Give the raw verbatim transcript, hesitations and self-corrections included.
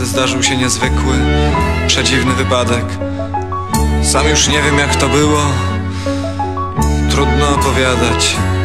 zdarzył się niezwykły, przedziwny wypadek. Sam już nie wiem, jak to było, trudno opowiadać.